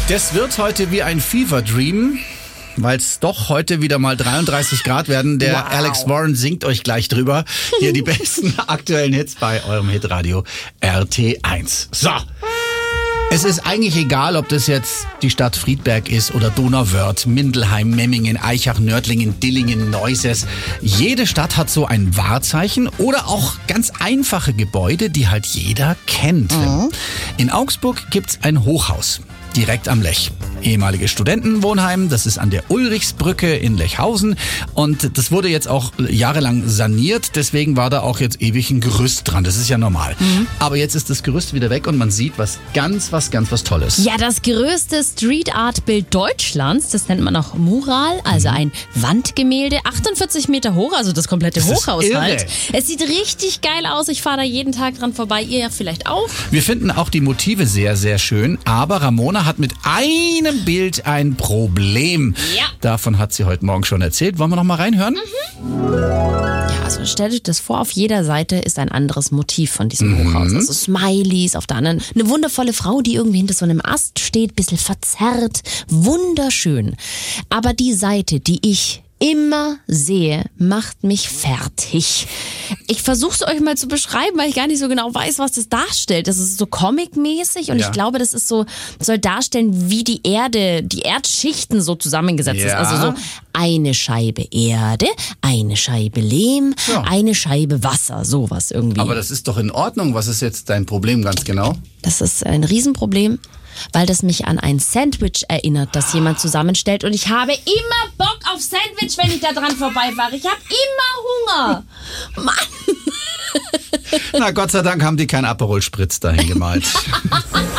Das wird heute wie ein Fever Dream, weil es doch heute wieder mal 33 Grad werden. Der Alex Warren singt euch gleich drüber. Hier die besten aktuellen Hits bei eurem Hitradio RT1. So. Es ist eigentlich egal, ob das jetzt die Stadt Friedberg ist oder Donauwörth, Mindelheim, Memmingen, Aichach, Nördlingen, Dillingen, Neuses. Jede Stadt hat so ein Wahrzeichen oder auch ganz einfache Gebäude, die halt jeder kennt. In Augsburg gibt's ein Hochhaus. Direkt am Lech. Ehemaliges Studentenwohnheim, das ist an der Ulrichsbrücke in Lechhausen und das wurde jetzt auch jahrelang saniert, deswegen war da auch jetzt ewig ein Gerüst dran, das ist ja normal. Aber jetzt ist das Gerüst wieder weg und man sieht was ganz Tolles. Ja, das größte Street Art Bild Deutschlands, das nennt man auch Mural, also ein Wandgemälde, 48 Meter hoch, also das komplette Hochhaus halt. Es sieht richtig geil aus, ich fahre da jeden Tag dran vorbei, ihr ja vielleicht auch. Wir finden auch die Motive sehr schön, aber Ramona hat mit einem Bild ein Problem. Ja. Davon hat sie heute Morgen schon erzählt. Wollen wir noch mal reinhören? Ja, also stellt euch das vor, auf jeder Seite ist ein anderes Motiv von diesem Hochhaus. Also Smileys, auf der anderen eine wundervolle Frau, die irgendwie hinter so einem Ast steht, bisschen verzerrt, wunderschön. Aber die Seite, die ich immer sehe, macht mich fertig. Ich versuche es euch mal zu beschreiben, weil ich gar nicht so genau weiß, was das darstellt. Das ist so comic-mäßig und ich glaube, das ist so, soll darstellen, wie die Erde, die Erdschichten so zusammengesetzt ist. Also so eine Scheibe Erde, eine Scheibe Lehm, eine Scheibe Wasser, sowas irgendwie. Aber das ist doch in Ordnung. Was ist jetzt dein Problem ganz genau? Das ist ein Riesenproblem, weil das mich an ein Sandwich erinnert, das jemand zusammenstellt. Und ich habe immer Bock auf Sandwich, wenn ich da dran vorbeifahre. Ich habe immer Hunger. Mann. Na, Gott sei Dank haben die kein Aperol Spritz dahin gemalt.